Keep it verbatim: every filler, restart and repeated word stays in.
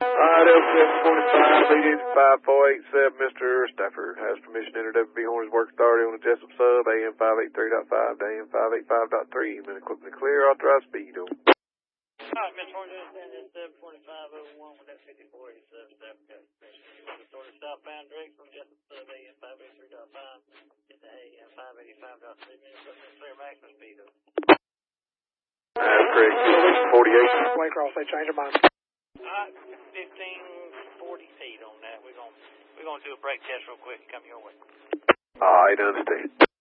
Alright, L seven forty-five, lead engine five four eight seven, Mister Stafford has permission to enter W B Hornets work authority on the Jessup sub, A M five eighty-three point five to A M five eighty-five point three, minute equipment clear, authorized speed on. Alright, Mister Hornets, and seven forty-five oh one with that fifty-four eighty-seven, Stafford has permission to use authority southbound direct from Jessup sub, A M five eighty-three point five to A M five eighty-five point three, minute equipment clear, maximum speed on. That's correct, forty-eight. Waycross, they change their mind. Alright, fifteen forty feet on that. We're gonna we're gonna do a brake test real quick and come your way. Alright, understand.